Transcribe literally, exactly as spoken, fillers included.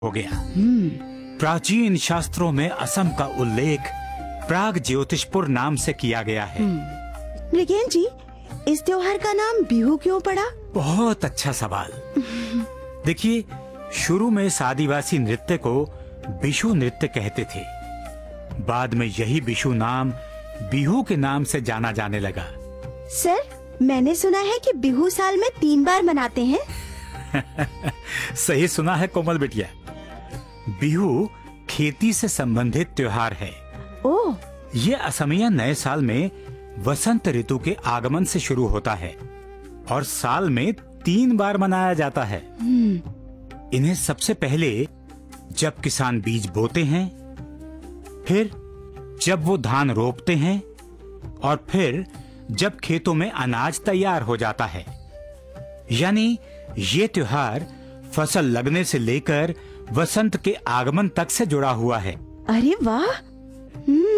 हो गया। प्राचीन शास्त्रों में असम का उल्लेख प्राग ज्योतिषपुर नाम से किया गया है। मृगेन जी, इस त्योहार का नाम बिहू क्यों पड़ा? बहुत अच्छा सवाल। देखिए, शुरू में इस आदिवासी नृत्य को बिशु नृत्य कहते थे। बाद में यही बिशु नाम बिहू के नाम से जाना जाने लगा। सर, मैंने सुना है कि बिहू साल में तीन बार मनाते हैं। सही सुना है कोमल बिटिया। बिहू खेती से संबंधित त्योहार है। ओह, ये असमिया नए साल में वसंत ऋतु के आगमन से शुरू होता है और साल में तीन बार मनाया जाता है। इन्हें सबसे पहले जब किसान बीज बोते हैं, फिर जब वो धान रोपते हैं और फिर जब खेतों में अनाज तैयार हो जाता है। यानी ये त्योहार फसल लगने से लेकर वसंत के आगमन तक से जुड़ा हुआ है। अरे वाह!